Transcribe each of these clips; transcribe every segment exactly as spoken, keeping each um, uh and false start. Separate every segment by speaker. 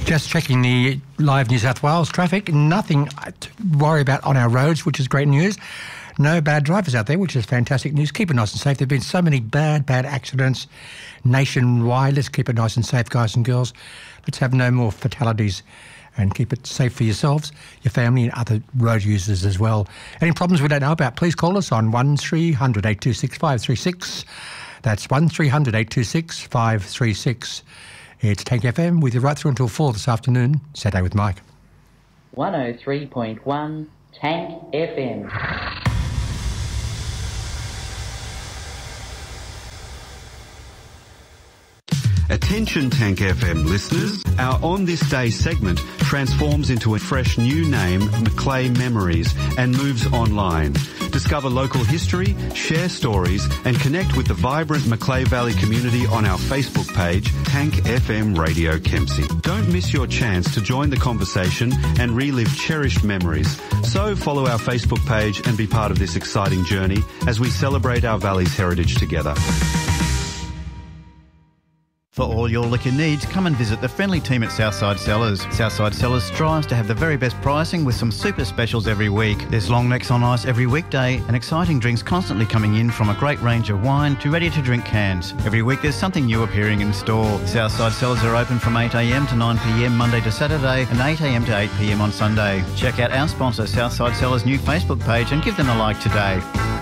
Speaker 1: Just checking the live New South Wales traffic. Nothing to worry about on our roads, which is great news. No bad drivers out there, which is fantastic news. Keep it nice and safe. There have been so many bad, bad accidents nationwide. Let's keep it nice and safe, guys and girls. Let's have no more fatalities and keep it safe for yourselves, your family and other road users as well. Any problems we don't know about, please call us on one three hundred eight two six five three six. That's one three hundred eight two six five three six. It's Tank F M with you right through until four this afternoon. Saturday with Mike.
Speaker 2: one oh three point one Tank F M.
Speaker 3: Attention Tank F M listeners, our On This Day segment transforms into a fresh new name, Macleay Memories, and moves online. Discover local history, share stories and connect with the vibrant Macleay Valley community on our Facebook page, Tank F M Radio Kempsey. Don't miss your chance to join the conversation and relive cherished memories. So follow our Facebook page and be part of this exciting journey as we celebrate our valley's heritage together.
Speaker 4: For all your liquor needs, come and visit the friendly team at Southside Cellars. Southside Cellars strives to have the very best pricing with some super specials every week. There's long necks on ice every weekday and exciting drinks constantly coming in, from a great range of wine to ready-to-drink cans. Every week there's something new appearing in store. Southside Cellars are open from eight a m to nine p m Monday to Saturday and eight a m to eight p m on Sunday. Check out our sponsor Southside Cellars' new Facebook page and give them a like today.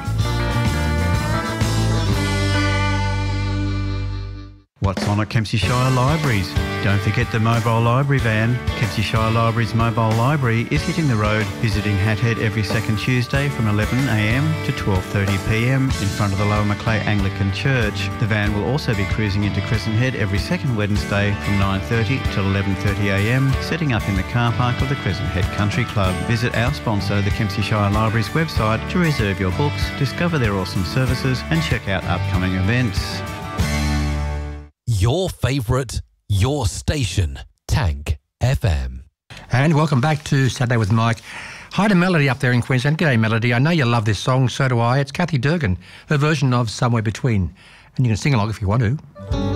Speaker 4: What's on at Kempsey Shire Libraries? Don't forget the mobile library van. Kempsey Shire Libraries Mobile Library is hitting the road, visiting Hathead every second Tuesday from eleven a m to twelve thirty p m in front of the Lower Macleay Anglican Church. The van will also be cruising into Crescent Head every second Wednesday from nine thirty till eleven thirty a m, setting up in the car park of the Crescent Head Country Club. Visit our sponsor, the Kempsey Shire Libraries website, to reserve your books, discover their awesome services and check out upcoming events.
Speaker 5: Your favourite, your station, Tank F M.
Speaker 1: And welcome back to Saturday with Mike. Hi to Melody up there in Queensland. G'day, Melody. I know you love this song, so do I. It's Kathy Durgan, her version of Somewhere Between. And you can sing along if you want to.